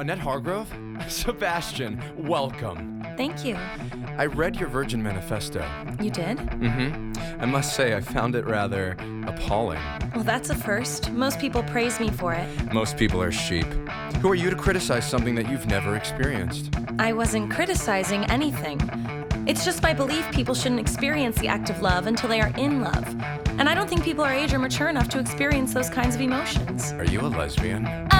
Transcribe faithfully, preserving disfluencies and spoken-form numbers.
Annette Hargrove? Sebastian, welcome. Thank you. I read your Virgin Manifesto. You did? Mm-hmm. I must say, I found it rather appalling. Well, that's a first. Most people praise me for it. Most people are sheep. Who are you to criticize something that you've never experienced? I wasn't criticizing anything. It's just my belief people shouldn't experience the act of love until they are in love. And I don't think people our age are mature enough to experience those kinds of emotions. Are you a lesbian? Uh,